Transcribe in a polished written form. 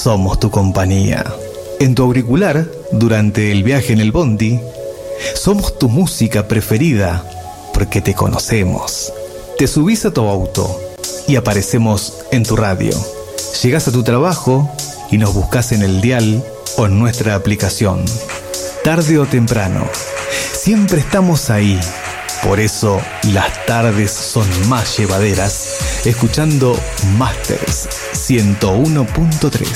somos tu compañía. En tu auricular, durante el viaje en el bondi, somos tu música preferida porque te conocemos. Te subís a tu auto y aparecemos en tu radio. Llegás a tu trabajo y nos buscas en el dial o en nuestra aplicación. Tarde o temprano, siempre estamos ahí. Por eso las tardes son más llevaderas, escuchando Masters 101.3.